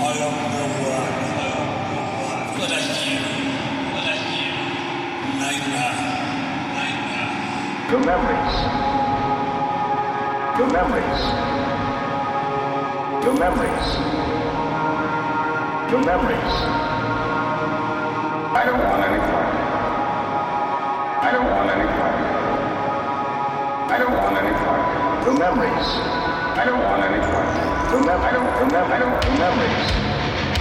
Your memories. Your memories. Your memories. Your memories. I don't want any part. I don't want any part. I don't want any part. Your memories. I don't want any part. Your memories.